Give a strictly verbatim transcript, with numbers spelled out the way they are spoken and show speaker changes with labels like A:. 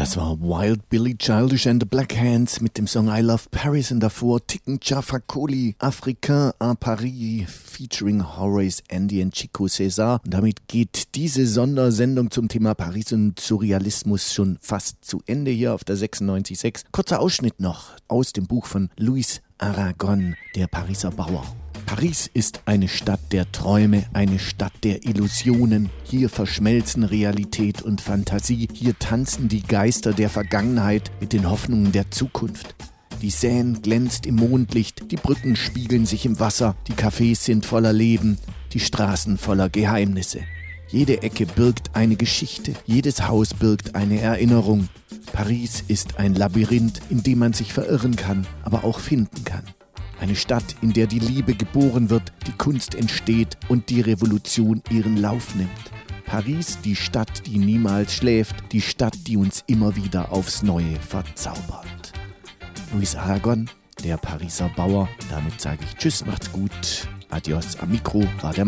A: Das war Wild Billy Childish and the Black Hands mit dem Song I Love Paris und davor Tiken Jah Fakoly, Africain à Paris featuring Horace Andy und Chico César. Und damit geht diese Sondersendung zum Thema Paris und Surrealismus schon fast zu Ende hier auf der sechsundneunzig Komma sechs. Kurzer Ausschnitt noch aus dem Buch von Louis Aragon, Der Pariser Bauer. Paris ist eine Stadt der Träume, eine Stadt der Illusionen. Hier verschmelzen Realität und Fantasie. Hier tanzen die Geister der Vergangenheit mit den Hoffnungen der Zukunft. Die Seine glänzt im Mondlicht, die Brücken spiegeln sich im Wasser, die Cafés sind voller Leben, die Straßen voller Geheimnisse. Jede Ecke birgt eine Geschichte, jedes Haus birgt eine Erinnerung. Paris ist ein Labyrinth, in dem man sich verirren kann, aber auch finden kann. Eine Stadt, in der die Liebe geboren wird, die Kunst entsteht und die Revolution ihren Lauf nimmt. Paris, die Stadt, die niemals schläft, die Stadt, die uns immer wieder aufs Neue verzaubert. Louis Aragon, der Pariser Bauer. Damit sage ich Tschüss, macht's gut. Adios, am Mikro war der